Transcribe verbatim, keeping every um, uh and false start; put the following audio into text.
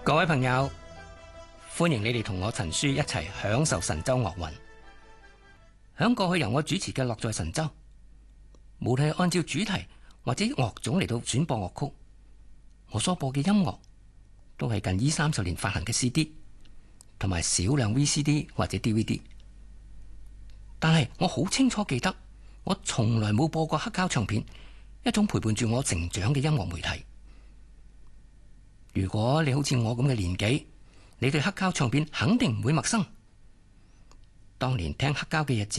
各位朋友，歡迎你哋同我陳書一齊享受神州樂韻。響過去由我主持嘅樂在神州，無論係按照主題或者樂種嚟到選播樂曲，我所播嘅音樂都係近呢三十年發行嘅 C D 同埋少量 V C D 或者 D V D。但係我好清楚記得，我從來冇播過黑膠唱片，一種陪伴住我成長嘅音樂媒體。如果你好似我咁嘅年紀，你對黑膠唱片肯定唔會陌生。當年聽黑膠嘅日子